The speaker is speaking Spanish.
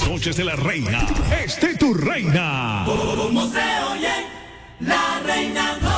noches de la reina es de tu reina. ¿Cómo se oye? La reina no